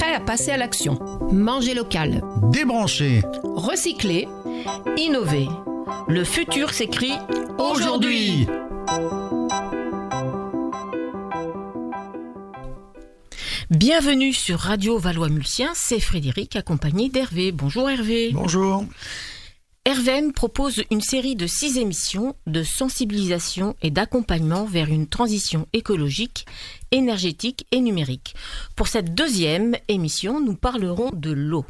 prêt à passer à l'action. Manger local. Débrancher. Recycler. Innover. Le futur s'écrit aujourd'hui. Bienvenue sur Radio Valois-Mulsien, c'est Frédéric accompagné d'Hervé. Bonjour Hervé. Bonjour. RVM propose une série de 6 émissions de sensibilisation et d'accompagnement vers une transition écologique, énergétique et numérique. Pour cette deuxième émission, nous parlerons de l'eau.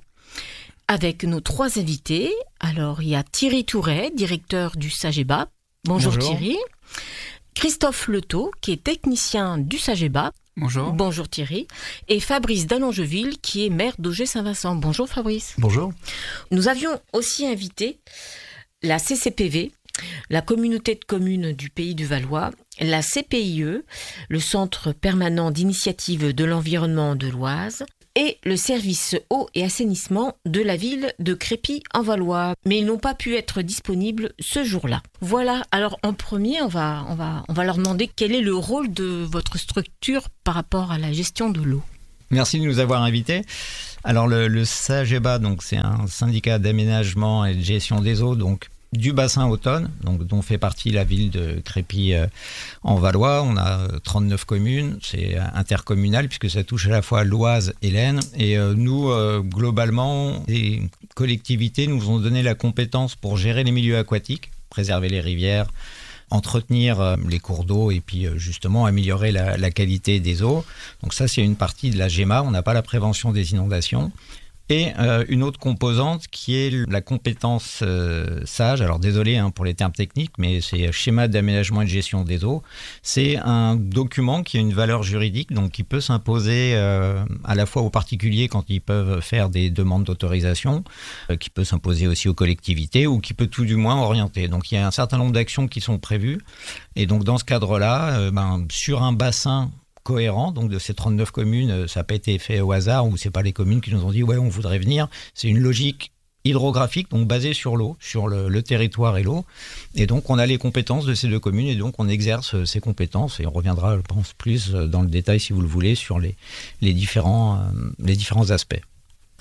Avec nos 3 invités, alors il y a Thierry Touret, directeur du SAGEBA. Bonjour Thierry. Christophe Leteau, qui est technicien du SAGEBA. Bonjour. Bonjour Thierry. Et Fabrice Dallongeville, qui est maire d'Auger-Saint-Vincent. Bonjour Fabrice. Bonjour. Nous avions aussi invité la CCPV, la communauté de communes du Pays du Valois, la CPIE, le Centre permanent d'initiative de l'environnement de l'Oise, et le service eau et assainissement de la ville de Crépy-en-Valois. Mais ils n'ont pas pu être disponibles ce jour-là. Voilà, alors en premier, on va leur demander quel est le rôle de votre structure par rapport à la gestion de l'eau. Merci de nous avoir invités. Alors le SAGEBA, donc, c'est un syndicat d'aménagement et de gestion des eaux, donc du bassin Autonne, donc, dont fait partie la ville de Crépy-en-Valois. On a 39 communes, c'est intercommunal puisque ça touche à la fois l'Oise et l'Aisne. Et nous, globalement, les collectivités nous ont donné la compétence pour gérer les milieux aquatiques, préserver les rivières, entretenir les cours d'eau et puis justement améliorer la qualité des eaux. Donc ça, c'est une partie de la GEMA. On n'a pas la prévention des inondations. Et une autre composante qui est la compétence SAGE, alors désolé pour les termes techniques, mais c'est schéma d'aménagement et de gestion des eaux. C'est un document qui a une valeur juridique, donc qui peut s'imposer à la fois aux particuliers quand ils peuvent faire des demandes d'autorisation, qui peut s'imposer aussi aux collectivités ou qui peut tout du moins orienter. Donc il y a un certain nombre d'actions qui sont prévues. Et donc dans ce cadre-là, sur un bassin cohérent, donc de ces 39 communes, ça n'a pas été fait au hasard, ou c'est pas les communes qui nous ont dit ouais on voudrait venir, c'est une logique hydrographique, donc basée sur l'eau, sur le territoire et l'eau, et donc on a les compétences de ces 2 communes, et donc on exerce ces compétences, et on reviendra je pense plus dans le détail si vous le voulez sur les différents aspects. Christophe ?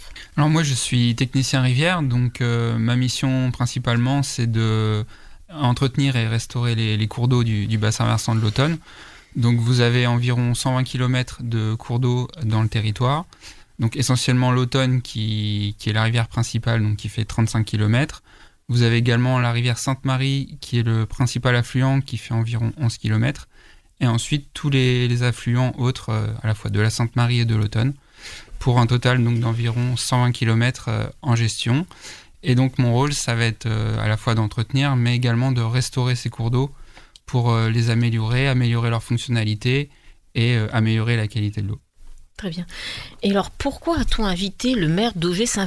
Alors moi je suis technicien rivière, donc ma mission principalement c'est de entretenir et restaurer les cours d'eau du bassin versant de l'Autonne. Donc vous avez environ 120 km de cours d'eau dans le territoire. Donc essentiellement l'Autonne qui est la rivière principale, donc qui fait 35 km. Vous avez également la rivière Sainte-Marie qui est le principal affluent qui fait environ 11 km. Et ensuite tous les affluents autres à la fois de la Sainte-Marie et de l'Autonne pour un total donc d'environ 120 km en gestion. Et donc mon rôle ça va être à la fois d'entretenir mais également de restaurer ces cours d'eau pour les améliorer leur fonctionnalité et améliorer la qualité de l'eau. Très bien. Et alors, pourquoi a-t-on invité le maire d'Auger-Saint-Vincent ?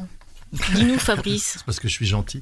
Dis-nous, Fabrice. C'est parce que je suis gentil.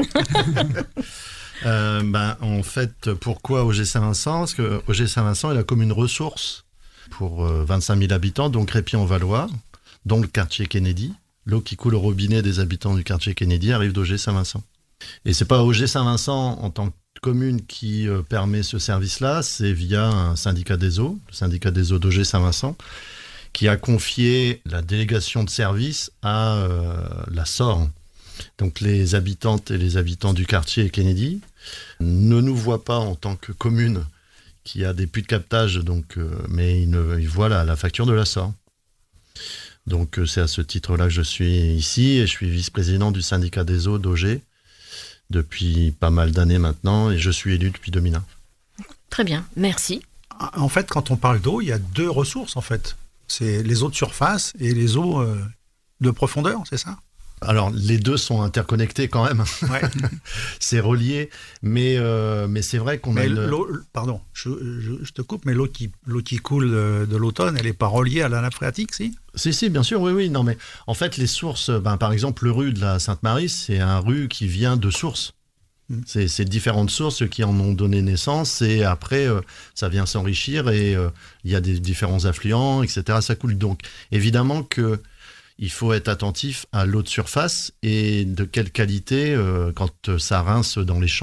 En fait, pourquoi Auger-Saint-Vincent ? Parce que Auger-Saint-Vincent est la commune ressource pour 25 000 habitants, donc Crépy-en-Valois, dont le quartier Kennedy. L'eau qui coule au robinet des habitants du quartier Kennedy arrive d'Auger-Saint-Vincent. Et c'est pas Auger-Saint-Vincent en tant que commune qui permet ce service-là, c'est via un syndicat des eaux, le syndicat des eaux d'Auger-Saint-Vincent, qui a confié la délégation de service à la SOR. Donc les habitantes et les habitants du quartier Kennedy ne nous voient pas en tant que commune qui a des puits de captage, mais ils voient la facture de la SOR. Donc c'est à ce titre-là que je suis ici et je suis vice-président du syndicat des eaux d'Auger depuis pas mal d'années maintenant, et je suis élu depuis 2001. Très bien, merci. En fait, quand on parle d'eau, il y a 2 ressources, en fait. C'est les eaux de surface et les eaux de profondeur, c'est ça ? Alors, les 2 sont interconnectés quand même. Ouais. C'est relié, mais c'est vrai qu'on a... L'eau, pardon, je te coupe, mais l'eau qui coule de l'Automne, elle n'est pas reliée à la nappe phréatique, si ? Si, bien sûr, oui. Non, mais en fait, les sources, par exemple, le rue de la Sainte-Marie, c'est un rue qui vient de sources. C'est différentes sources qui en ont donné naissance, et après, ça vient s'enrichir, et il y a des différents affluents, etc. Ça coule. Donc, évidemment que il faut être attentif à l'eau de surface et de quelle qualité quand ça rince dans les champs.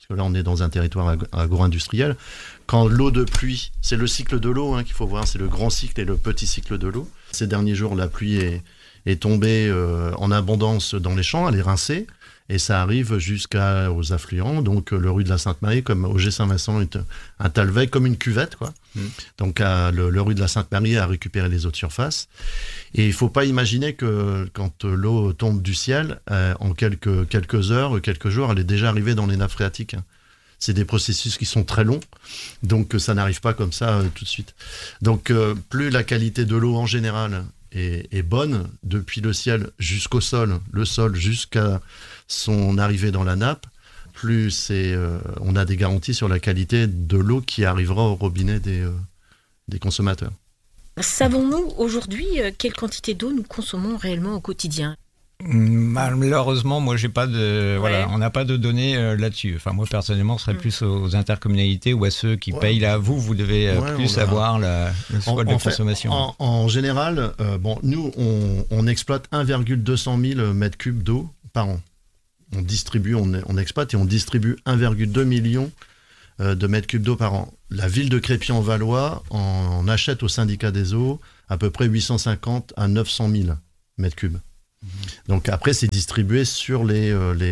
parce que là on est dans un territoire agro-industriel. Quand l'eau de pluie, c'est le cycle de l'eau qu'il faut voir, c'est le grand cycle et le petit cycle de l'eau. Ces derniers jours, la pluie est tombée en abondance dans les champs, elle est rincée, et ça arrive jusqu'aux affluents, donc le rue de la Sainte-Marie, comme Auger-Saint-Vincent est un talweg, comme une cuvette, quoi. Donc le rue de la Sainte-Marie a récupéré les eaux de surface. Et il ne faut pas imaginer que quand l'eau tombe du ciel, en quelques heures, quelques jours, elle est déjà arrivée dans les nappes phréatiques. C'est des processus qui sont très longs, donc ça n'arrive pas comme ça tout de suite. Donc plus la qualité de l'eau en général est bonne, depuis le ciel jusqu'au sol, le sol jusqu'à son arrivée dans la nappe, plus on a des garanties sur la qualité de l'eau qui arrivera au robinet des consommateurs. Savons-nous aujourd'hui quelle quantité d'eau nous consommons réellement au quotidien ? Malheureusement, moi, j'ai pas de, voilà, on n'a pas de données là-dessus. Enfin, moi, personnellement, ce serait plus aux intercommunalités ou à ceux qui payent là. Vous devez plus avoir le choix de consommation. En général, nous, on exploite 1,200 000 mètres cubes d'eau par an. On distribue, on exploite et on distribue 1,2 million de mètres cubes d'eau par an. La ville de Crépy-en-Valois en achète au syndicat des eaux à peu près 850 à 900 000 mètres cubes. Donc après, c'est distribué sur les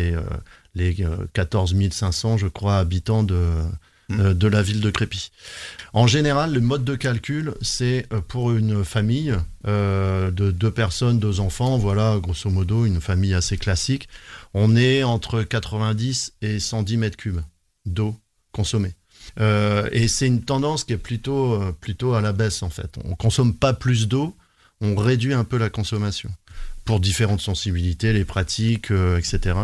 14 500, je crois, habitants de la ville de Crépy. En général, le mode de calcul, c'est pour une famille de 2 personnes, 2 enfants, voilà, grosso modo, une famille assez classique. On est entre 90 et 110 mètres cubes d'eau consommée. Et c'est une tendance qui est plutôt à la baisse, en fait. On ne consomme pas plus d'eau, on réduit un peu la consommation. Pour différentes sensibilités, les pratiques, etc.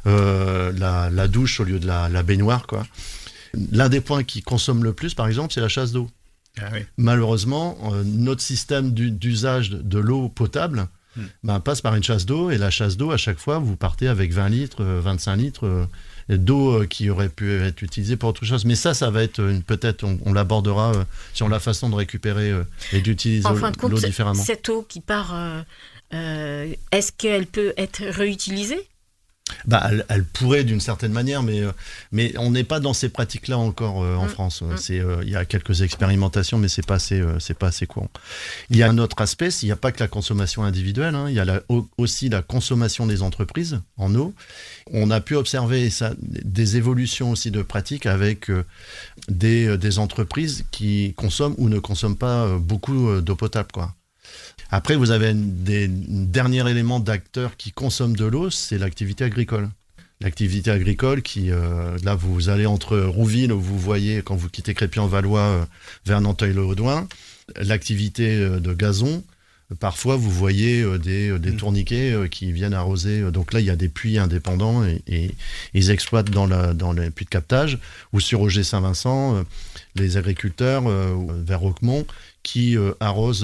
La douche au lieu de la baignoire, quoi. L'un des points qui consomme le plus, par exemple, c'est la chasse d'eau. Ah oui. Malheureusement, notre système d'usage de l'eau potable passe par une chasse d'eau, et la chasse d'eau, à chaque fois, vous partez avec 20 litres, 25 litres d'eau qui aurait pu être utilisée pour autre chose. Mais ça va être peut-être, on l'abordera sur la façon de récupérer et d'utiliser l'eau différemment. Cette eau qui part... est-ce qu'elle peut être réutilisée ? Elle pourrait d'une certaine manière, mais on n'est pas dans ces pratiques-là encore en France. Il y a quelques expérimentations, mais c'est pas assez courant. Il y a un autre aspect, il n'y a pas que la consommation individuelle, il y a aussi la consommation des entreprises en eau. On a pu observer des évolutions aussi de pratiques avec des entreprises qui consomment ou ne consomment pas beaucoup d'eau potable, quoi. Après, vous avez un dernier élément d'acteurs qui consomment de l'eau, c'est l'activité agricole. L'activité agricole qui, là, vous allez entre Rouville, où vous voyez, quand vous quittez Crépy-en-Valois, vers Nanteuil-le-Haudouin, l'activité de gazon, parfois vous voyez des tourniquets qui viennent arroser. Donc là, il y a des puits indépendants et ils exploitent dans les puits de captage. Ou sur Auger-Saint-Vincent, les agriculteurs vers Roquemont, qui arrosent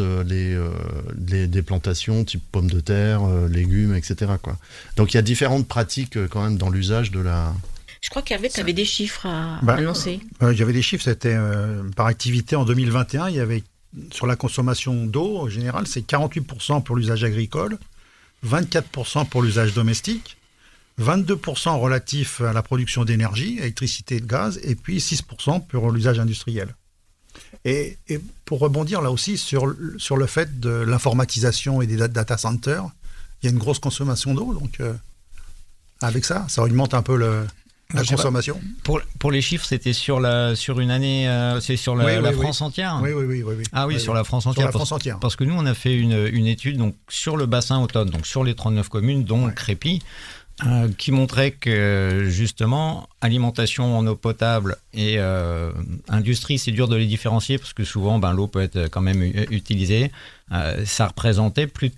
des plantations type pommes de terre, légumes, etc., quoi. Donc il y a différentes pratiques quand même dans l'usage de la... Je crois qu'Hervé, tu avais des chiffres à annoncer. J'avais des chiffres, c'était par activité en 2021, il y avait sur la consommation d'eau, en général, c'est 48% pour l'usage agricole, 24% pour l'usage domestique, 22% relatif à la production d'énergie, électricité et de gaz, et puis 6% pour l'usage industriel. Et pour rebondir là aussi sur le fait de l'informatisation et des data centers, il y a une grosse consommation d'eau, donc avec ça augmente un peu la consommation. Pour les chiffres, c'était sur une année, c'est sur la France entière. Oui. Ah oui, sur la France entière. Parce que nous, on a fait une étude donc sur le bassin autonome, donc sur les 39 communes, dont Crépy, qui montrait que justement alimentation en eau potable et industrie, c'est dur de les différencier parce que souvent l'eau peut être quand même utilisée. Ça représentait plus de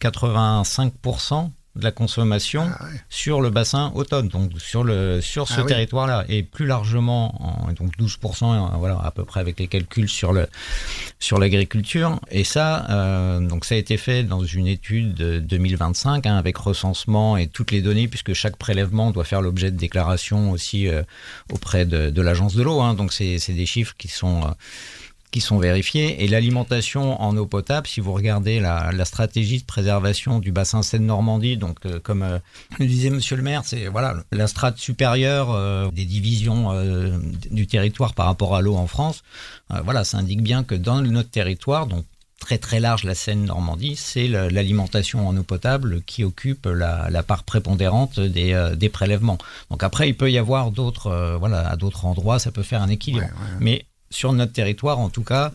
85% de la consommation sur le bassin autonome, donc sur ce territoire-là, et plus largement, donc 12%, voilà, à peu près avec les calculs sur l'agriculture. Et ça, donc ça a été fait dans une étude de 2025, avec recensement et toutes les données, puisque chaque prélèvement doit faire l'objet de déclarations aussi auprès de l'agence de l'eau. Donc c'est des chiffres qui sont qui sont vérifiés. Et l'alimentation en eau potable, si vous regardez la stratégie de préservation du bassin Seine-Normandie, donc comme le disait Monsieur le maire, c'est la strate supérieure des divisions du territoire par rapport à l'eau en France. Ça indique bien que dans notre territoire, donc très très large, la Seine-Normandie, c'est l'alimentation en eau potable qui occupe la part prépondérante des prélèvements. Donc après, il peut y avoir d'autres, à d'autres endroits, ça peut faire un équilibre. Mais sur notre territoire, en tout cas,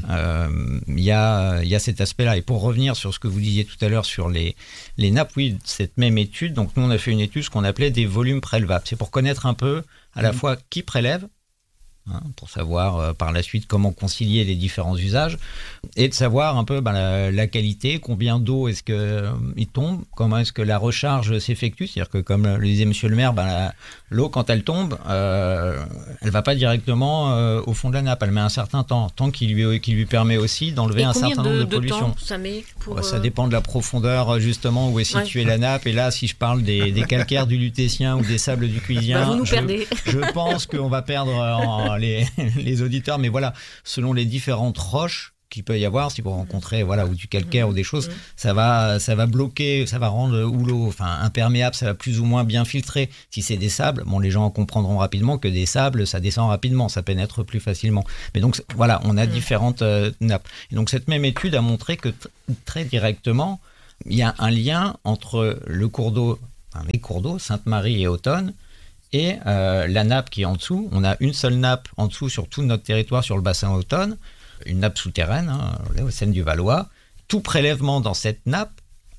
il y a cet aspect-là. Et pour revenir sur ce que vous disiez tout à l'heure sur les nappes, oui, cette même étude, donc nous on a fait une étude, ce qu'on appelait des volumes prélevables. C'est pour connaître un peu à la fois qui prélève, pour savoir par la suite comment concilier les différents usages, et de savoir un peu la qualité, combien d'eau est-ce qu'il tombe, comment est-ce que la recharge s'effectue, c'est-à-dire que comme le disait Monsieur le maire, l'eau quand elle tombe, elle va pas directement au fond de la nappe, elle met un certain temps qui lui permet aussi d'enlever un certain nombre de pollutions. Temps ça met pour ça dépend de la profondeur justement où est située la nappe, et là si je parle des calcaires du Lutétien ou des sables du Cuisien, vous nous perdez. Je pense qu'on va perdre les auditeurs, mais selon les différentes roches qu'il peut y avoir, si vous rencontrez ou du calcaire ou des choses, ça va bloquer, ça va rendre l'eau imperméable, ça va plus ou moins bien filtrer. Si c'est des sables, les gens comprendront rapidement que des sables, ça descend rapidement, ça pénètre plus facilement. Mais donc on a différentes nappes. Et donc cette même étude a montré que très directement, il y a un lien entre les cours d'eau, Sainte-Marie et Autonne, et la nappe qui est en dessous. On a une seule nappe en dessous sur tout notre territoire, sur le bassin Autonne, une nappe souterraine, au Seine du Valois. Tout prélèvement dans cette nappe,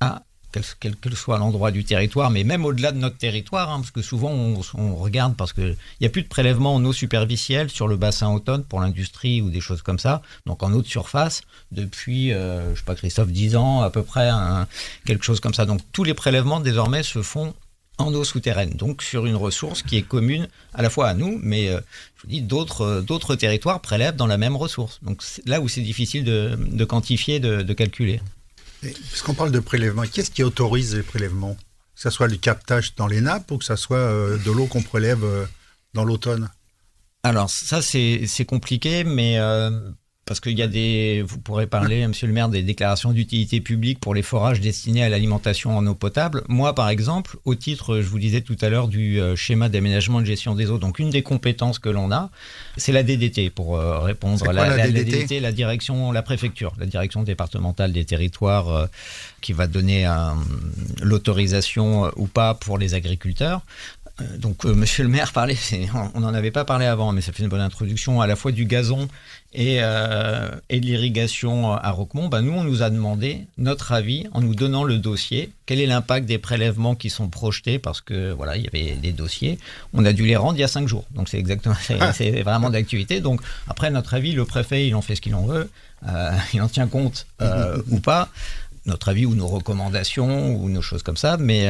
quel que soit l'endroit du territoire, mais même au-delà de notre territoire, parce que souvent on regarde, parce qu'il n'y a plus de prélèvement en eau superficielle sur le bassin Autonne pour l'industrie ou des choses comme ça, donc en eau de surface, depuis, je sais pas Christophe, 10 ans à peu près, quelque chose comme ça. Donc tous les prélèvements désormais se font en eau souterraine, donc sur une ressource qui est commune à la fois à nous, mais je vous dis, d'autres territoires prélèvent dans la même ressource. Donc c'est là où c'est difficile de quantifier, de calculer. Puisqu'on parle de prélèvement, qu'est-ce qui autorise les prélèvements ? Que ce soit le captage dans les nappes ou que ce soit de l'eau qu'on prélève dans l'automne ? Alors ça c'est compliqué, mais parce qu'il y a vous pourrez parler, Monsieur le maire, des déclarations d'utilité publique pour les forages destinés à l'alimentation en eau potable. Moi, par exemple, au titre, je vous disais tout à l'heure, du schéma d'aménagement et de gestion des eaux, donc une des compétences que l'on a, c'est la DDT, pour répondre à la DDT, la préfecture, la direction départementale des territoires, qui va donner l'autorisation ou pas pour les agriculteurs. Donc, Monsieur le maire parlait, on n'en avait pas parlé avant, mais ça fait une bonne introduction, à la fois du gazon et de l'irrigation à Roquemont. Nous, on nous a demandé notre avis en nous donnant le dossier. Quel est l'impact des prélèvements qui sont projetés ? Parce que il y avait des dossiers. On a dû les rendre il y a 5 jours. Donc, c'est vraiment d'actualité. Donc, après, notre avis, le préfet, il en fait ce qu'il en veut. Il en tient compte ou pas. Notre avis ou nos recommandations ou nos choses comme ça, mais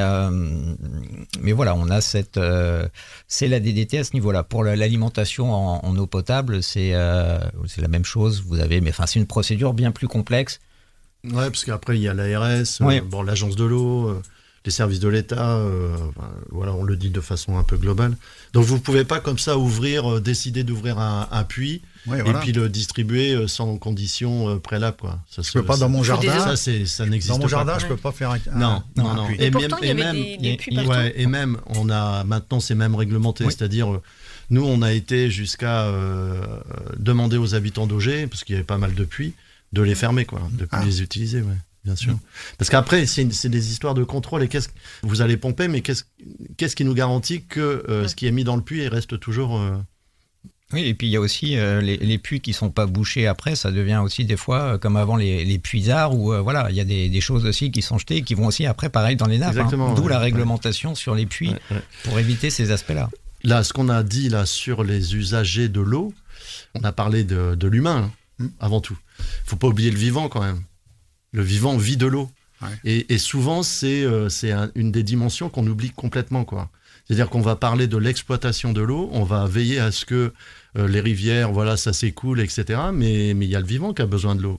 on a c'est la DDT à ce niveau-là. Pour l'alimentation en eau potable, c'est la même chose. C'est une procédure bien plus complexe. Ouais, parce qu'après il y a l'ARS, l'agence de l'eau, les services de l'État, on le dit de façon un peu globale. Donc vous pouvez pas comme ça décider d'ouvrir un puits. Et puis le distribuer sans condition préalable, quoi. Ça je peux pas dans mon jardin. Ça n'existe pas. Dans mon jardin, je peux pas faire un non. puits. Et pourtant, il y avait des puits partout. Et même, maintenant, c'est même réglementé. Oui. C'est-à-dire, nous, on a été jusqu'à demander aux habitants d'Auger, parce qu'il y avait pas mal de puits, de les fermer, quoi, de plus les utiliser, ouais. Bien sûr. Parce qu'après, c'est des histoires de contrôle. Et vous allez pomper, mais qu'est-ce qui nous garantit que ce qui est mis dans le puits reste toujours... Oui, et puis il y a aussi les puits qui sont pas bouchés après, ça devient aussi des fois comme avant les puisards où il y a des choses aussi qui sont jetées et qui vont aussi après pareil dans les nappes. D'où la réglementation sur les puits pour éviter ces aspects-là. Là, ce qu'on a dit là sur les usagers de l'eau, on a parlé de l'humain avant tout. Faut pas oublier le vivant quand même. Le vivant vit de l'eau. Ouais. Et souvent c'est une des dimensions qu'on oublie complètement, quoi. C'est-à-dire qu'on va parler de l'exploitation de l'eau, on va veiller à ce que les rivières, ça s'écoule, etc. Mais il y a le vivant qui a besoin de l'eau, quoi.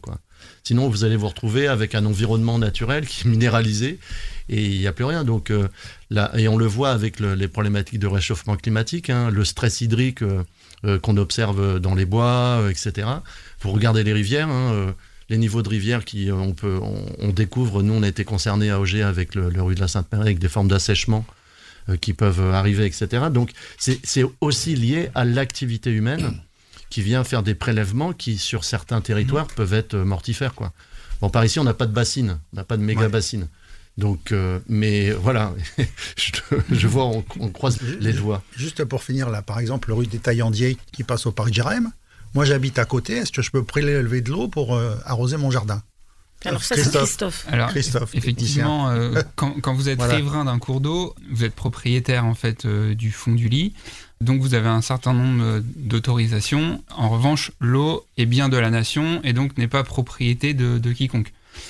Sinon, vous allez vous retrouver avec un environnement naturel qui est minéralisé et il n'y a plus rien. Donc, et on le voit avec les problématiques de réchauffement climatique, hein, le stress hydrique qu'on observe dans les bois, etc. Vous regardez les rivières, hein, les niveaux de rivières on découvre. Nous, on a été concernés à Auger avec le rue de la Sainte-Marie avec des formes d'assèchement qui peuvent arriver, etc. Donc, c'est aussi lié à l'activité humaine qui vient faire des prélèvements qui, sur certains territoires, peuvent être mortifères, quoi. Bon, par ici, on n'a pas de bassine, on n'a pas de méga bassine. Donc, mais voilà, je vois, on croise les doigts. Juste pour finir, là, par exemple, le rue des Taillandiers qui passe au parc Jérém. Moi, j'habite à côté. Est-ce que je peux prélever de l'eau pour arroser mon jardin ? Alors ça, c'est Christophe. Alors, Christophe, effectivement, quand vous êtes riverain d'un cours d'eau, vous êtes propriétaire en fait du fond du lit, donc vous avez un certain nombre d'autorisations. En revanche, l'eau est bien de la nation et donc n'est pas propriété de quiconque.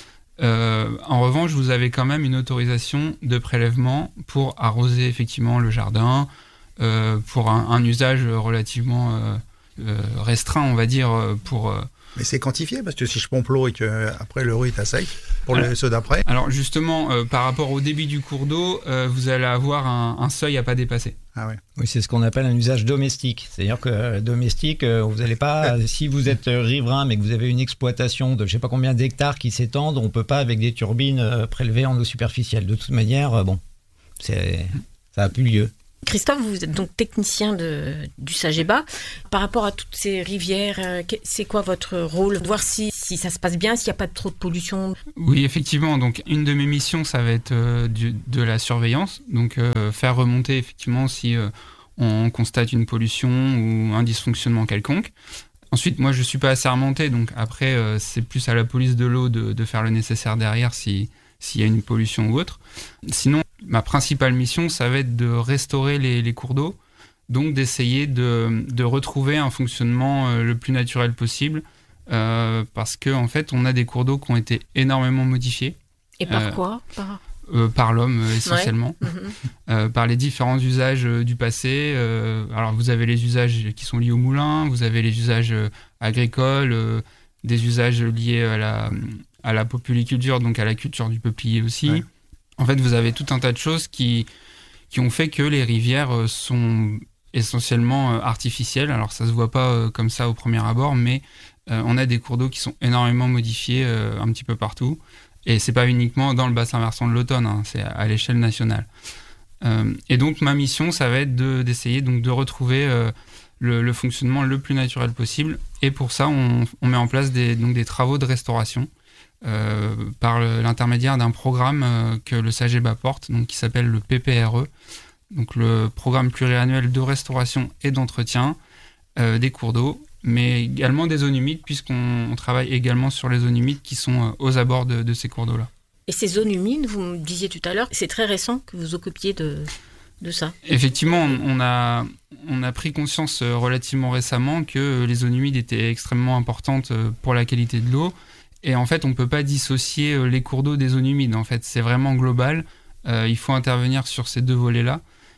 En revanche, vous avez quand même une autorisation de prélèvement pour arroser effectivement le jardin, pour un usage relativement restreint, on va dire, pour... Mais c'est quantifié, parce que si je pompe l'eau et qu'après le riz est à sec, pour ceux d'après... Alors justement, par rapport au débit du cours d'eau, vous allez avoir un seuil à pas dépasser. Ah ouais. Oui, c'est ce qu'on appelle un usage domestique. C'est-à-dire que domestique, vous n'allez pas... Si vous êtes riverain, mais que vous avez une exploitation de je ne sais pas combien d'hectares qui s'étendent, on ne peut pas, avec des turbines, prélever en eau superficielle. De toute manière, ça n'a plus lieu. Christophe, vous êtes donc technicien du SAGEBA. Par rapport à toutes ces rivières, c'est quoi votre rôle ? Voir si ça se passe bien, s'il n'y a pas trop de pollution ? Oui, effectivement. Donc, une de mes missions, ça va être de la surveillance. Donc, faire remonter effectivement si on constate une pollution ou un dysfonctionnement quelconque. Ensuite, moi, je ne suis pas assermenté. Donc, après, c'est plus à la police de l'eau de faire le nécessaire derrière s'il y a une pollution ou autre. Sinon, ma principale mission, ça va être de restaurer les cours d'eau, donc d'essayer de retrouver un fonctionnement le plus naturel possible, parce qu'en fait, on a des cours d'eau qui ont été énormément modifiés. Et par quoi ? Par l'homme, essentiellement. Ouais. Par les différents usages du passé. Alors, vous avez les usages qui sont liés au moulin, vous avez les usages agricoles, des usages liés à la populiculture, donc à la culture du peuplier aussi. Ouais. En fait, vous avez tout un tas de choses qui ont fait que les rivières sont essentiellement artificielles. Alors, ça se voit pas comme ça au premier abord, mais on a des cours d'eau qui sont énormément modifiés un petit peu partout. Et c'est pas uniquement dans le bassin versant de l'Autonne, hein, c'est à l'échelle nationale. Et donc, ma mission, ça va être d'essayer donc de retrouver le fonctionnement le plus naturel possible. Et pour ça, on met en place des travaux de restauration. Par l'intermédiaire d'un programme que le SAGEBA porte, donc qui s'appelle le PPRE, donc le programme pluriannuel de restauration et d'entretien des cours d'eau, mais également des zones humides, puisqu'on travaille également sur les zones humides qui sont aux abords de ces cours d'eau-là. Et ces zones humides, vous me disiez tout à l'heure, c'est très récent que vous occupiez de ça. Effectivement, on a pris conscience relativement récemment que les zones humides étaient extrêmement importantes pour la qualité de l'eau. Et en fait, on ne peut pas dissocier les cours d'eau des zones humides. En fait, c'est vraiment global. Il faut intervenir sur ces deux volets-là.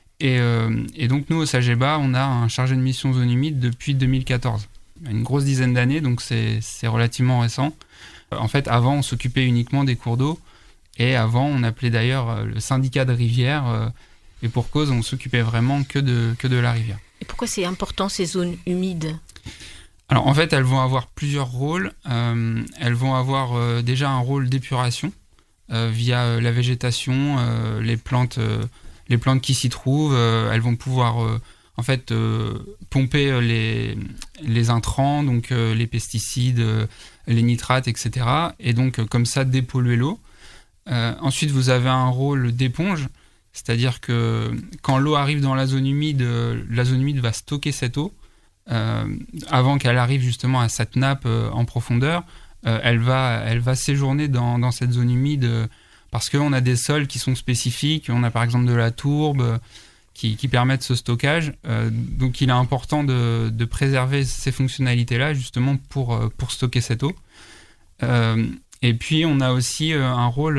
Et donc, nous, au SAGEBA, on a un chargé de mission zone humide depuis 2014. Une grosse dizaine d'années, donc c'est relativement récent. En fait, avant, on s'occupait uniquement des cours d'eau. Et avant, on appelait d'ailleurs le syndicat de rivière. Et pour cause, on s'occupait vraiment que de la rivière. Et pourquoi c'est important, ces zones humides ? Alors en fait, elles vont avoir plusieurs rôles. Elles vont avoir déjà un rôle d'épuration via la végétation, les plantes qui s'y trouvent. Elles vont pouvoir pomper les intrants, donc les pesticides, les nitrates, etc. Et donc comme ça dépolluer l'eau. Ensuite, vous avez un rôle d'éponge, c'est-à-dire que quand l'eau arrive dans la zone humide va stocker cette eau. Avant qu'elle arrive justement à cette nappe en profondeur, elle va séjourner dans cette zone humide parce qu'on a des sols qui sont spécifiques. On a par exemple de la tourbe qui permettent ce stockage. Donc il est important de préserver ces fonctionnalités-là justement pour stocker cette eau. Et puis on a aussi un rôle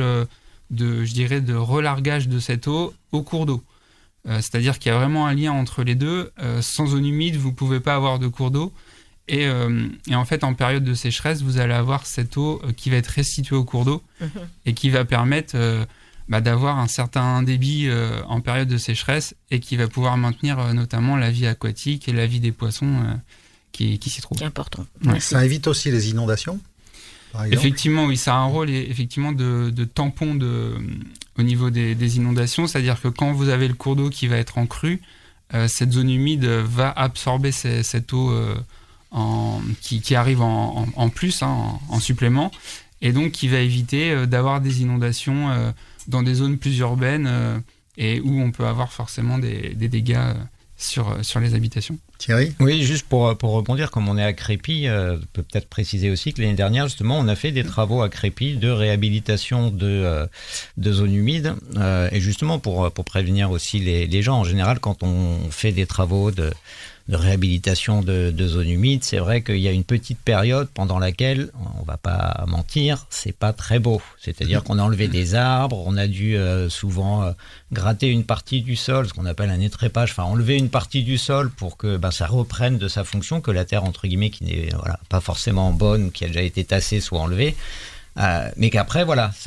de relargage de cette eau au cours d'eau. C'est-à-dire qu'il y a vraiment un lien entre les deux. Sans zone humide, vous ne pouvez pas avoir de cours d'eau. Et en fait, en période de sécheresse, vous allez avoir cette eau qui va être restituée au cours d'eau et qui va permettre d'avoir un certain débit en période de sécheresse et qui va pouvoir maintenir notamment la vie aquatique et la vie des poissons qui s'y trouvent. C'est important. Ouais. Ça évite aussi les inondations, par exemple. Effectivement, oui, ça a un rôle effectivement de tampon au niveau des inondations, c'est-à-dire que quand vous avez le cours d'eau qui va être en crue, cette zone humide va absorber cette eau qui arrive en plus, en supplément, et donc qui va éviter d'avoir des inondations dans des zones plus urbaines et où on peut avoir forcément des dégâts sur les habitations. Thierry ? Oui, juste pour rebondir, comme on est à Crépy, on peut peut-être préciser aussi que l'année dernière, justement, on a fait des travaux à Crépy de réhabilitation de zones humides. Et justement, pour prévenir aussi les gens, en général, quand on fait des travaux de réhabilitation de zones humides, c'est vrai qu'il y a une petite période pendant laquelle, on va pas mentir, c'est pas très beau. C'est-à-dire qu'on a enlevé des arbres, on a dû souvent gratter une partie du sol, ce qu'on appelle un étrépage, enfin enlever une partie du sol pour que ça reprenne de sa fonction, que la terre, entre guillemets, qui n'est pas forcément bonne, qui a déjà été tassée, soit enlevée. Mais qu'après,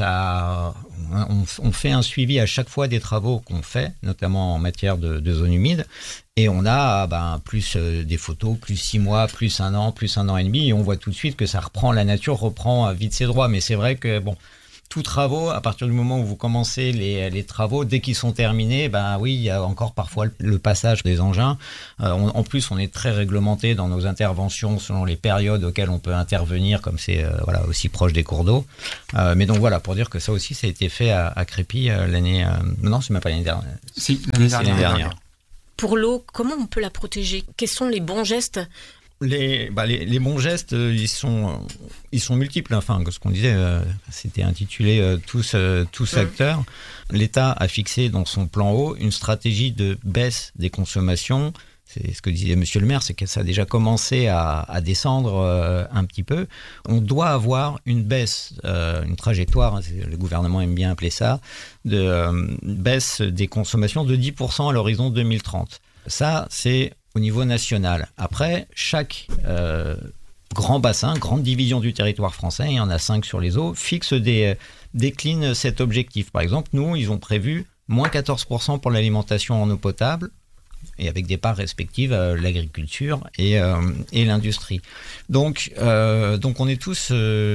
on fait un suivi à chaque fois des travaux qu'on fait, notamment en matière de zones humides, et on a plus des photos, plus 6 mois, plus 1 an, plus 1 an et demi, et on voit tout de suite que ça reprend, la nature reprend vite ses droits. Mais c'est vrai que, tous travaux, à partir du moment où vous commencez les travaux, dès qu'ils sont terminés, oui, il y a encore parfois le passage des engins. En plus, on est très réglementé dans nos interventions selon les périodes auxquelles on peut intervenir, comme c'est aussi proche des cours d'eau. Mais donc voilà, pour dire que ça aussi, ça a été fait à Crépy l'année... non, c'est même pas l'année dernière. Si, l'année dernière. Pour l'eau, comment on peut la protéger ? Quels sont les bons gestes ? Les bons gestes, ils sont multiples. Enfin, ce qu'on disait, c'était intitulé tous acteurs. L'État a fixé dans son plan eau une stratégie de baisse des consommations. C'est ce que disait Monsieur le maire, c'est que ça a déjà commencé à descendre un petit peu. On doit avoir une baisse, une trajectoire, le gouvernement aime bien appeler ça, de baisse des consommations de 10% à l'horizon 2030. Ça, c'est au niveau national. Après, chaque grand bassin, grande division du territoire français, il y en a 5 sur les eaux, décline cet objectif. Par exemple, nous, ils ont prévu moins 14% pour l'alimentation en eau potable, et avec des parts respectives l'agriculture et l'industrie. Donc on est tous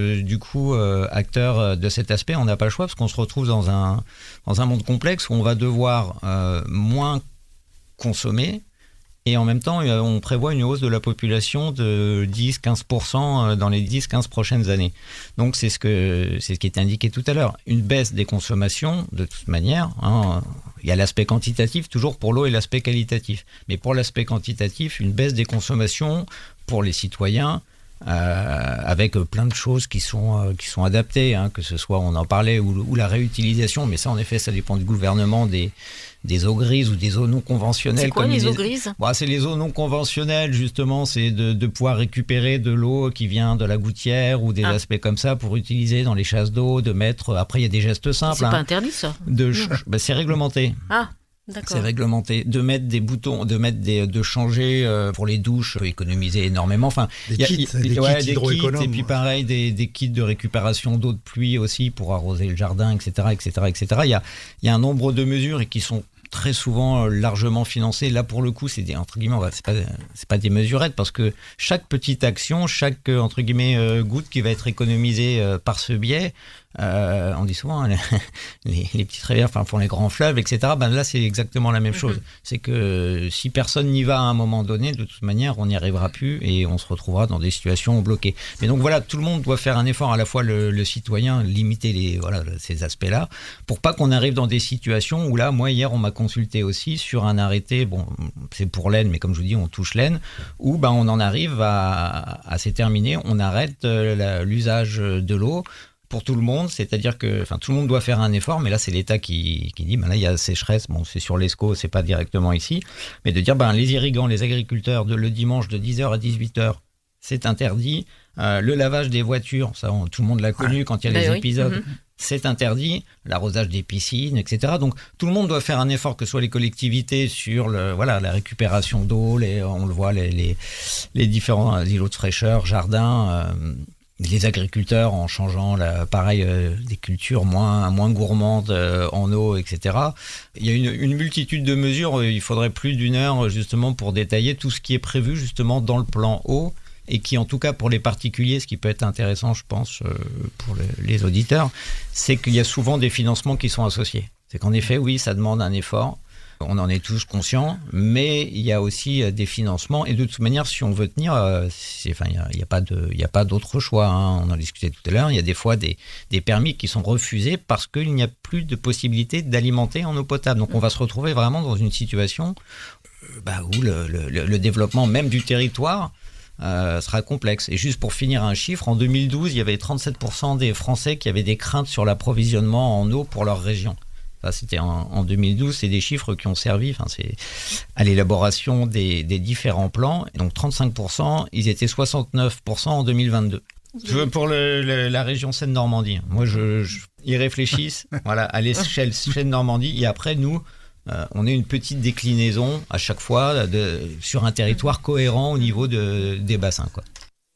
acteurs de cet aspect. On n'a pas le choix parce qu'on se retrouve dans un monde complexe où on va devoir moins consommer. Et en même temps, on prévoit une hausse de la population de 10-15% dans les 10-15 prochaines années. Donc, c'est ce qui est indiqué tout à l'heure. Une baisse des consommations, de toute manière. Il y a l'aspect quantitatif, toujours pour l'eau, et l'aspect qualitatif. Mais pour l'aspect quantitatif, une baisse des consommations pour les citoyens, avec plein de choses qui sont adaptées, que ce soit, on en parlait, ou la réutilisation. Mais ça, en effet, ça dépend du gouvernement, des eaux grises ou des eaux non conventionnelles. C'est quoi les eaux grises ? C'est les eaux non conventionnelles, justement, c'est de pouvoir récupérer de l'eau qui vient de la gouttière ou des aspects comme ça pour utiliser dans les chasses d'eau, de mettre... Après, il y a des gestes simples. C'est pas interdit, ça ? C'est réglementé. Ah, d'accord. C'est réglementé. De mettre des boutons, de changer pour les douches, économiser énormément. Enfin, des kits hydroéconomes. Et puis pareil, des kits de récupération d'eau de pluie aussi pour arroser le jardin, etc., etc., etc. Il y a un nombre de mesures et qui sont très souvent largement financées. Là, pour le coup, c'est entre guillemets, c'est pas des mesurettes parce que chaque petite action, chaque entre guillemets goutte qui va être économisée par ce biais, on dit souvent les petites rivières font les grands fleuves, etc. Là, c'est exactement la même chose. C'est que si personne n'y va à un moment donné, de toute manière, on n'y arrivera plus et on se retrouvera dans des situations bloquées. Mais donc voilà, tout le monde doit faire un effort, à la fois le citoyen, limiter ces aspects-là, pour pas qu'on arrive dans des situations où là, moi hier, on m'a consulté aussi sur un arrêté, c'est pour l'Aisne, mais comme je vous dis, on touche l'Aisne, où on en arrive à c'est terminé, on arrête l'usage de l'eau pour tout le monde, c'est-à-dire que tout le monde doit faire un effort, mais là c'est l'État qui dit, là il y a sécheresse, c'est sur l'ESCO, c'est pas directement ici, mais de dire les irrigants, les agriculteurs, le dimanche de 10h à 18h, c'est interdit. Le lavage des voitures, ça tout le monde l'a connu quand il y a les épisodes. c'est interdit, l'arrosage des piscines, etc. Donc tout le monde doit faire un effort, que ce soit les collectivités sur la récupération d'eau, on le voit, les différents îlots de fraîcheur, jardins, les agriculteurs en changeant des cultures moins gourmandes en eau, etc. Il y a une multitude de mesures, il faudrait plus d'une heure justement pour détailler tout ce qui est prévu justement dans le plan eau, et qui, en tout cas, pour les particuliers, ce qui peut être intéressant, je pense, pour les auditeurs, c'est qu'il y a souvent des financements qui sont associés. C'est qu'en effet, oui, ça demande un effort, on en est tous conscients, mais il y a aussi des financements, et de toute manière, si on veut tenir, il n'y a pas d'autre choix, hein. On en discutait tout à l'heure, il y a des fois des permis qui sont refusés parce qu'il n'y a plus de possibilité d'alimenter en eau potable. Donc on va se retrouver vraiment dans une situation où le développement même du territoire sera complexe. Et juste pour finir un chiffre, en 2012, il y avait 37% des Français qui avaient des craintes sur l'approvisionnement en eau pour leur région. Ça, c'était en 2012, c'est des chiffres qui ont servi à l'élaboration des différents plans. Et donc 35%, ils étaient 69% en 2022. Pour la région Seine-Normandie. Moi, ils réfléchissent à l'échelle Seine-Normandie, et après, nous, on est une petite déclinaison à chaque fois sur un territoire cohérent au niveau des bassins, quoi.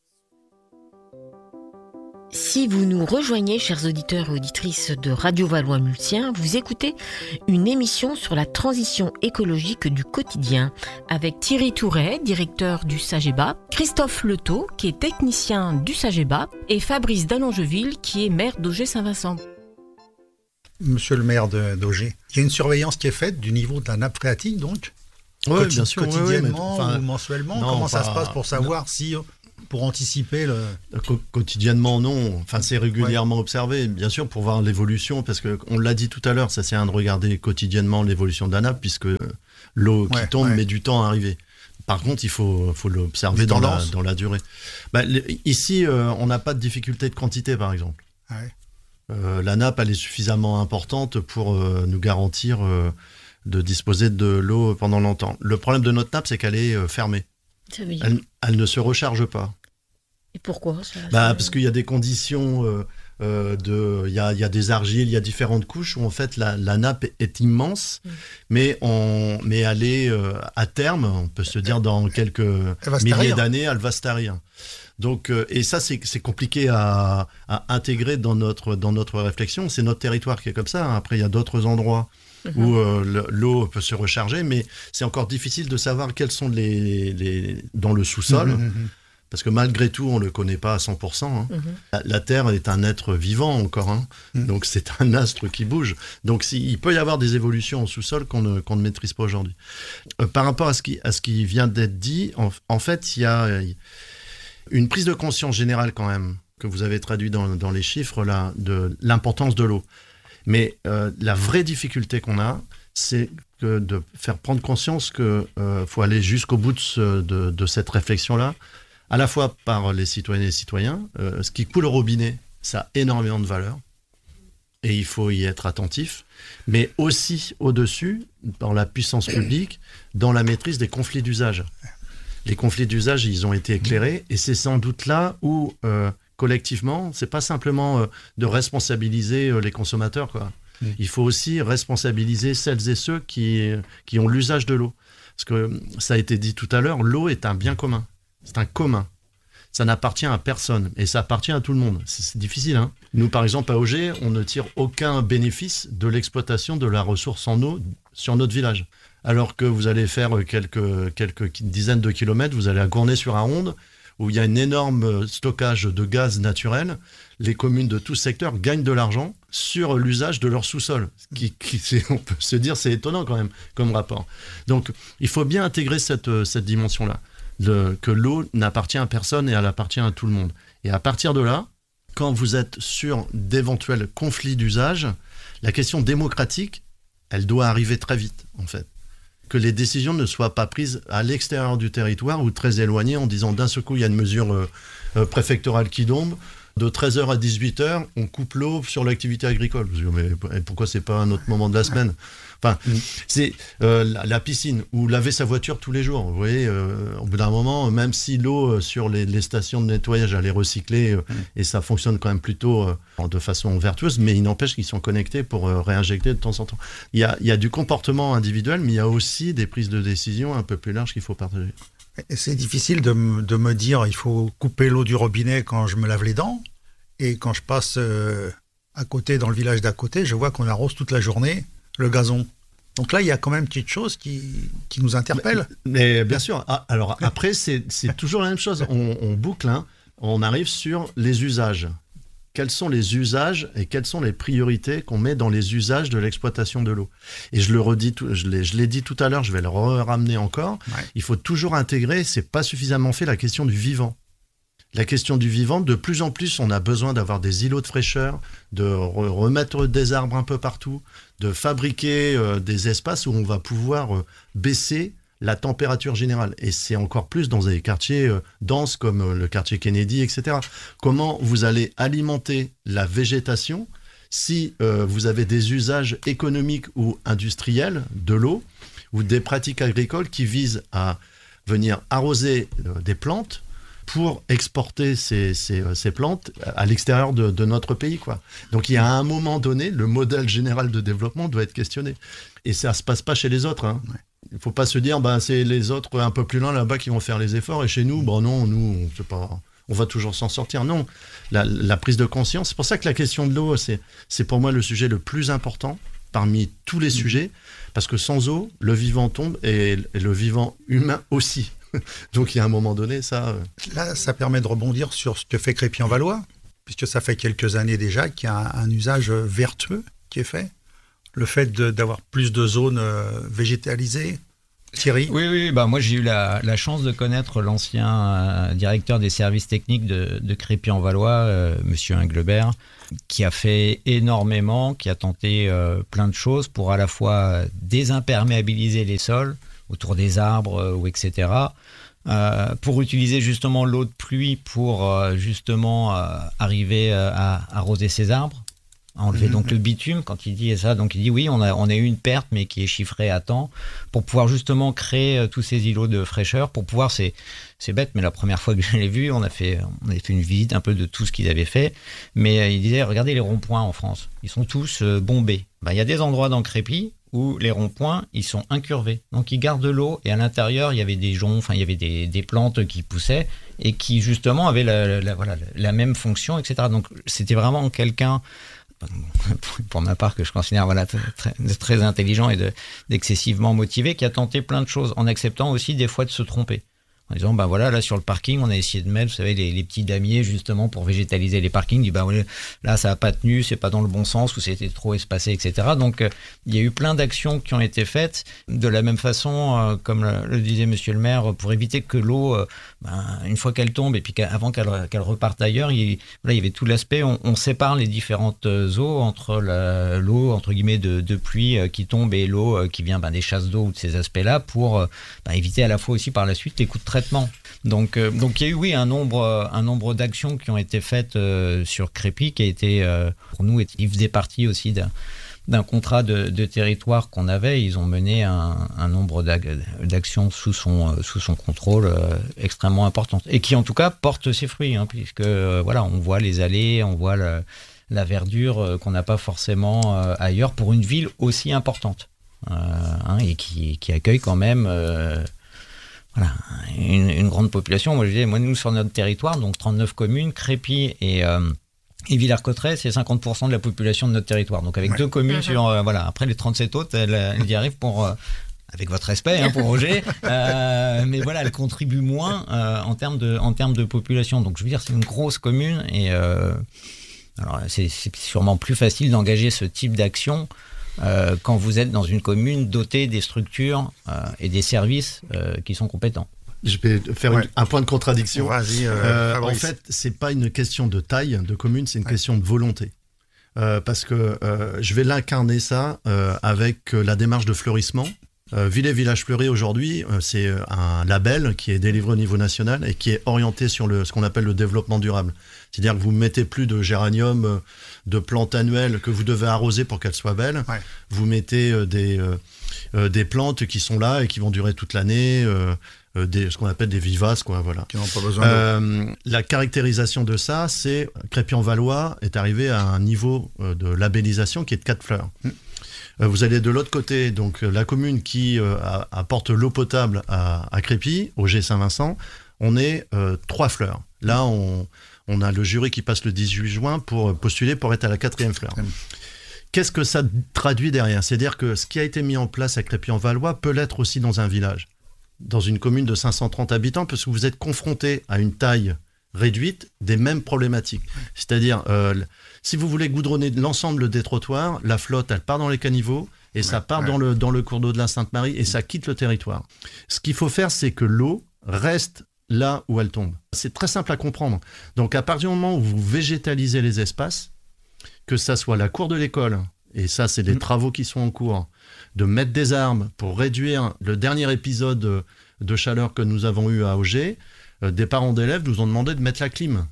Si vous nous rejoignez, chers auditeurs et auditrices de Radio Valois-Multiens, vous écoutez une émission sur la transition écologique du quotidien avec Thierry Touret, directeur du SAGEBA, Christophe Leteau, qui est technicien du SAGEBA, et Fabrice Dallongeville, qui est maire d'Auger-Saint-Vincent. Monsieur le maire d'Auger, il y a une surveillance qui est faite du niveau de la nappe phréatique, donc Oui, bien sûr. Quotidiennement ou mensuellement. Comment ça se passe pour savoir pour anticiper Quotidiennement, non. Enfin, c'est régulièrement observé, bien sûr, pour voir l'évolution, parce qu'on l'a dit tout à l'heure, ça sert à rien de regarder quotidiennement l'évolution de la nappe, puisque l'eau qui tombe met du temps à arriver. Par contre, il faut l'observer dans la durée. Ici, on n'a pas de difficulté de quantité, par exemple. La nappe, elle est suffisamment importante pour nous garantir de disposer de l'eau pendant longtemps. Le problème de notre nappe, c'est qu'elle est fermée. Ça veut dire... elle ne se recharge pas. Et pourquoi parce qu'il y a des conditions, il y a des argiles, il y a différentes couches où en fait la nappe est immense, mais elle est à terme, on peut se dire dans quelques milliers d'années, elle va se tarir. Donc, et ça, c'est compliqué à intégrer dans notre réflexion. C'est notre territoire qui est comme ça. Après, il y a d'autres endroits où l'eau peut se recharger, mais c'est encore difficile de savoir quels sont dans le sous-sol. Parce que malgré tout, on ne le connaît pas à 100%. Hein. La Terre est un être vivant encore. Donc, c'est un astre qui bouge. Donc, il peut y avoir des évolutions au sous-sol qu'on ne maîtrise pas aujourd'hui. Par rapport à ce qui vient d'être dit, en fait, il y a une prise de conscience générale quand même, que vous avez traduit dans les chiffres, là, de l'importance de l'eau. Mais la vraie difficulté qu'on a, c'est de faire prendre conscience qu'il faut aller jusqu'au bout de cette réflexion-là, à la fois par les citoyennes et les citoyens. Ce qui coule au robinet, ça a énormément de valeur, et il faut y être attentif, mais aussi au-dessus, dans la puissance publique, dans la maîtrise des conflits d'usage. Les conflits d'usage, ils ont été éclairés, et c'est sans doute là où, collectivement, c'est pas simplement de responsabiliser les consommateurs, quoi. Il faut aussi responsabiliser celles et ceux qui ont l'usage de l'eau. Parce que ça a été dit tout à l'heure, l'eau est un bien commun. C'est un commun. Ça n'appartient à personne, et ça appartient à tout le monde. C'est difficile, hein. Nous, par exemple, à Auger, on ne tire aucun bénéfice de l'exploitation de la ressource en eau sur notre village. Alors que vous allez faire quelques dizaines de kilomètres, vous allez à Gournay-sur-Aronde, où il y a un énorme stockage de gaz naturel. Les communes de tout secteur gagnent de l'argent sur l'usage de leur sous-sol. On peut se dire, c'est étonnant quand même comme rapport. Donc, il faut bien intégrer cette dimension-là, que l'eau n'appartient à personne et elle appartient à tout le monde. Et à partir de là, quand vous êtes sur d'éventuels conflits d'usage, la question démocratique, elle doit arriver très vite, en fait. Que les décisions ne soient pas prises à l'extérieur du territoire ou très éloignées en disant d'un seul coup, il y a une mesure préfectorale qui tombe, De 13h à 18h, on coupe l'eau sur l'activité agricole. Mais pourquoi c'est pas un autre moment de la semaine ? Enfin, c'est la piscine ou laver sa voiture tous les jours. Vous voyez, au bout d'un moment, même si l'eau sur les stations de nettoyage elle est recyclée et ça fonctionne quand même plutôt de façon vertueuse, mais il n'empêche qu'ils sont connectés pour réinjecter de temps en temps. Il y a du comportement individuel, mais il y a aussi des prises de décision un peu plus larges qu'il faut partager. Et c'est difficile de me dire il faut couper l'eau du robinet quand je me lave les dents et quand je passe à côté dans le village d'à côté, je vois qu'on arrose toute la journée le gazon. Donc là, il y a quand même une petite chose qui nous interpelle. Mais bien sûr. Alors après, c'est toujours la même chose. On boucle, hein. On arrive sur les usages. Quels sont les usages et quelles sont les priorités qu'on met dans les usages de l'exploitation de l'eau. Et je le redis, je l'ai dit tout à l'heure, je vais le ramener encore. Ouais. Il faut toujours intégrer, c'est pas suffisamment fait, la question du vivant. La question du vivant, de plus en plus, on a besoin d'avoir des îlots de fraîcheur, de remettre des arbres un peu partout, de fabriquer des espaces où on va pouvoir baisser la température générale. Et c'est encore plus dans des quartiers denses comme le quartier Kennedy, etc. Comment vous allez alimenter la végétation si vous avez des usages économiques ou industriels de l'eau ou des pratiques agricoles qui visent à venir arroser des plantes pour exporter ces plantes à l'extérieur de notre pays, quoi. Donc il y a un moment donné, le modèle général de développement doit être questionné. Et ça ne se passe pas chez les autres, hein. Ouais. Il ne faut pas se dire c'est les autres un peu plus loin là-bas qui vont faire les efforts et chez nous, non, nous, on va toujours s'en sortir. Non, la prise de conscience, c'est pour ça que la question de l'eau, c'est pour moi le sujet le plus important parmi tous les sujets, parce que sans eau, le vivant tombe et le vivant humain aussi. Donc, il y a un moment donné, ça... Là, ça permet de rebondir sur ce que fait Crépy-en-Valois, puisque ça fait quelques années déjà qu'il y a un usage vertueux qui est fait. Le fait d'avoir plus de zones végétalisées. Thierry ? Oui, moi j'ai eu la chance de connaître l'ancien directeur des services techniques de Crépy-en-Valois, monsieur Englebert, qui a fait énormément, qui a tenté plein de choses pour à la fois désimperméabiliser les sols, autour des arbres ou etc. Pour utiliser justement l'eau de pluie pour justement arriver à arroser ces arbres, à enlever donc le bitume. Quand il dit ça, donc il dit oui, on a eu une perte mais qui est chiffrée à temps pour pouvoir justement créer tous ces îlots de fraîcheur, pour pouvoir, c'est bête, mais la première fois que je l'ai vu, on a fait une visite un peu de tout ce qu'ils avaient fait, mais il disait regardez les ronds-points en France, ils sont tous bombés. Il y a des endroits dans Crépy où les ronds-points, ils sont incurvés. Donc, ils gardent de l'eau et à l'intérieur, il y avait des joncs, il y avait des plantes qui poussaient et qui, justement, avaient la même fonction, etc. Donc, c'était vraiment quelqu'un, pour ma part, que je considère très intelligent et d'excessivement motivé, qui a tenté plein de choses en acceptant aussi des fois de se tromper. En disant, là, sur le parking, on a essayé de mettre, vous savez, les petits damiers, justement, pour végétaliser les parkings. Il dit, là, ça n'a pas tenu, c'est pas dans le bon sens, ou c'était trop espacé, etc. Donc, il y a eu plein d'actions qui ont été faites. De la même façon, comme le disait monsieur le maire, pour éviter que l'eau, une fois qu'elle tombe, et puis avant qu'elle reparte ailleurs, il y avait tout l'aspect, on sépare les différentes eaux entre l'eau, entre guillemets, de pluie qui tombe et l'eau qui vient des chasses d'eau ou de ces aspects-là, pour éviter à la fois aussi par la suite les coups de traitement. Donc il y a eu un nombre d'actions qui ont été faites sur Crépy, qui a été pour nous, il faisait partie aussi d'un contrat de territoire qu'on avait. Ils ont mené un nombre d'actions sous son contrôle extrêmement importante et qui en tout cas porte ses fruits, puisque on voit les allées, on voit la verdure qu'on n'a pas forcément ailleurs pour une ville aussi importante et qui accueille quand même une grande population. Nous, sur notre territoire, donc 39 communes, Crépy et Villers-Cotterêts, c'est 50% de la population de notre territoire. Donc avec 2 communes sur... après, les 37 autres, elles y arrivent avec votre respect pour Roger, mais elle contribue moins en termes de population. Donc je veux dire, c'est une grosse commune et c'est sûrement plus facile d'engager ce type d'action quand vous êtes dans une commune dotée des structures et des services qui sont compétents. Je vais faire un point de contradiction. Vas-y, en fait, c'est pas une question de taille de commune, c'est une question de volonté. Parce que je vais l'incarner ça avec la démarche de fleurissement Villers Village Fleuri aujourd'hui, c'est un label qui est délivré au niveau national et qui est orienté sur ce qu'on appelle le développement durable. C'est-à-dire que vous ne mettez plus de géranium, de plantes annuelles que vous devez arroser pour qu'elles soient belles. Ouais. Vous mettez des plantes qui sont là et qui vont durer toute l'année, ce qu'on appelle des vivaces, quoi, voilà. Qui n'ont pas besoin la caractérisation de ça, c'est Crépy-en-Valois est arrivé à un niveau de labellisation qui est de 4 fleurs. Vous allez de l'autre côté, donc la commune qui apporte l'eau potable à Crépy, au G Saint-Vincent, on est 3 fleurs. Là, on a le jury qui passe le 18 juin pour postuler pour être à la 4e fleur. Qu'est-ce que ça traduit derrière ? C'est-à-dire que ce qui a été mis en place à Crépy-en-Valois peut l'être aussi dans un village, dans une commune de 530 habitants, parce que vous êtes confronté à une taille réduite des mêmes problématiques. C'est-à-dire, si vous voulez goudronner l'ensemble des trottoirs, la flotte, elle part dans les caniveaux et ça part dans le cours d'eau de la Sainte-Marie et ça quitte le territoire. Ce qu'il faut faire, c'est que l'eau reste là où elle tombe. C'est très simple à comprendre. Donc, à partir du moment où vous végétalisez les espaces, que ça soit la cour de l'école, et ça, c'est des travaux qui sont en cours, de mettre des arbres pour réduire le dernier épisode de chaleur que nous avons eu à Auger, des parents d'élèves nous ont demandé de mettre la clim.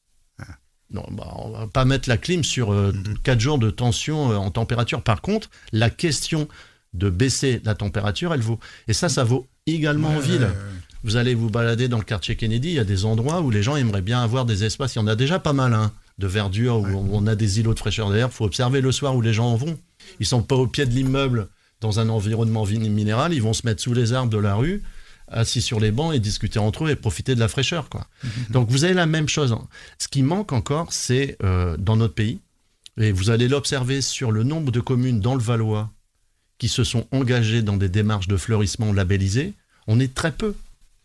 Non, on va pas mettre la clim sur 4 jours de tension en température. Par contre, la question de baisser la température, elle vaut. Et ça vaut également en ville. Vous allez vous balader dans le quartier Kennedy, il y a des endroits où les gens aimeraient bien avoir des espaces. Il y en a déjà pas mal, de verdure, où on a des îlots de fraîcheur. D'ailleurs, il faut observer le soir où les gens en vont. Ils sont pas au pied de l'immeuble dans un environnement minéral, ils vont se mettre sous les arbres de la rue, assis sur les bancs et discuter entre eux et profiter de la fraîcheur, quoi. Donc vous avez la même chose. Ce qui manque encore, c'est dans notre pays, et vous allez l'observer sur le nombre de communes dans le Valois qui se sont engagées dans des démarches de fleurissement labellisées, on est très peu.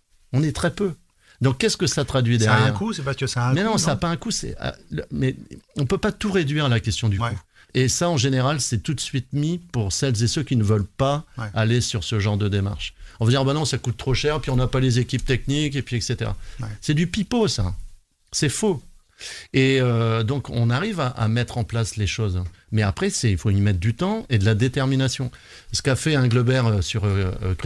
Donc qu'est-ce que ça traduit derrière ? Ça a un coût, c'est parce que ça a un coût. Mais non, ça n'a pas un coût. Mais on ne peut pas tout réduire à la question du coût. Et ça, en général, c'est tout de suite mis pour celles et ceux qui ne veulent pas aller sur ce genre de démarche. On va dire, non, ça coûte trop cher, puis on n'a pas les équipes techniques, et puis etc. C'est du pipeau, ça. C'est faux. Et donc, on arrive à mettre en place les choses. Mais après, il faut y mettre du temps et de la détermination. Ce qu'a fait Englebert sur